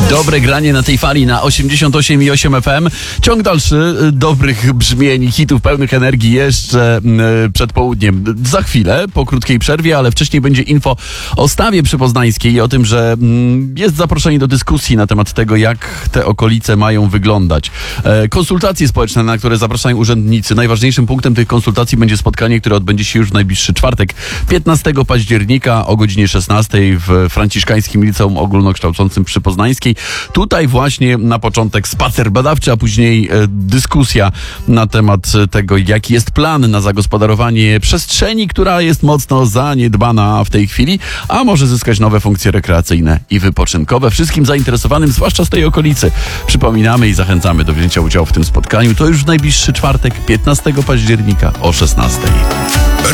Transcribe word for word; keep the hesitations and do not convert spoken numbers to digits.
Dobre granie na tej fali na osiemdziesiąt osiem i osiem F M. Ciąg dalszy dobrych brzmień, hitów pełnych energii jeszcze przed południem. Za chwilę, po krótkiej przerwie, ale wcześniej będzie info o Stawie Przypoznańskiej i o tym, że jest zaproszenie do dyskusji na temat tego, jak te okolice mają wyglądać. Konsultacje społeczne, na które zapraszają urzędnicy. Najważniejszym punktem tych konsultacji będzie spotkanie, które odbędzie się już w najbliższy czwartek, piętnastego października o godzinie szesnastej w Franciszkańskim Liceum Ogólnokształcącym Przypoznańskiej. Tutaj właśnie na początek spacer badawczy, a później e, dyskusja na temat tego, jaki jest plan na zagospodarowanie przestrzeni, która jest mocno zaniedbana w tej chwili, a może zyskać nowe funkcje rekreacyjne i wypoczynkowe. Wszystkim zainteresowanym, zwłaszcza z tej okolicy, przypominamy i zachęcamy do wzięcia udziału w tym spotkaniu. To już w najbliższy czwartek, piętnastego października o szesnastej.